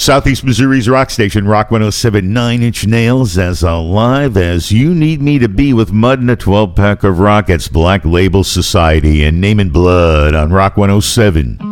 Southeast Missouri's rock station, Rock 107, 9 Inch Nails, as alive as you need me to be with Mud and a 12-pack of rock. It's Black Label Society and Name and Blood on Rock 107.